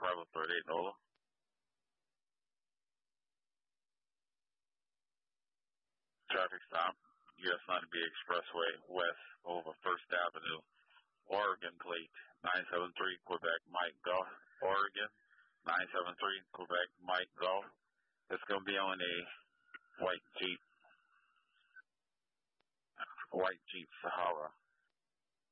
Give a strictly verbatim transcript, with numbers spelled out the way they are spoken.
Bravo thirty-eight, Nola. Traffic stop, U S ninety B Expressway West over First Avenue, Oregon plate nine seven three Quebec Mike Golf, Oregon nine seven three Quebec Mike Golf. It's going to be on a white Jeep, white Jeep Sahara.